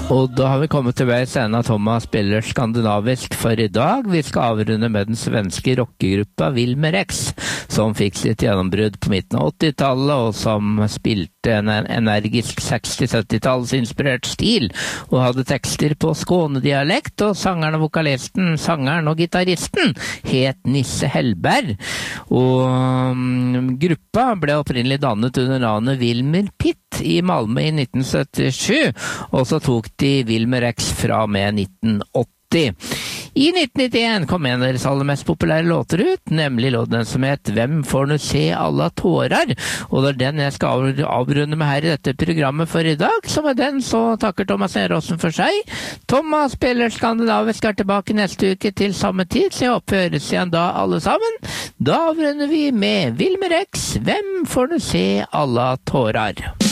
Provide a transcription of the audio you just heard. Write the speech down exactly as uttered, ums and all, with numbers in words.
Og da har vi kommet til veis ende. Thomas spiller skandinavisk for i dag. Vi skal avrunde med den svenske rockegruppa Wilmer X, som fikk sitt gjennombrudd på midten av åttitallet, og som spilte en energisk seksti-syttitalls inspirert stil, og hadde tekster på skånedialekt, og sangeren og vokalisten, sangeren og gitaristen het Nisse Hellberg. Og um, gruppa ble opprinnelig dannet under navnet Wilmer Pitt i Malmö i nitten syttisju, og så tok de Wilmer X fra med nitten åtti. I nitten nittien kom en av deres aller mest populære låter ut, nemlig låten som het Hvem får nu se alla tårar? Og det er den jeg skal avrunde med her i dette programmet for i dag. Så med den så takker Thomas Neråsen for seg. Thomas spiller skandinavisk er tilbake neste uke til samme tid, så jeg håper vi høres igjen da alle sammen. Da avrunder vi med Wilmer X, Hvem får nu se alla tårar?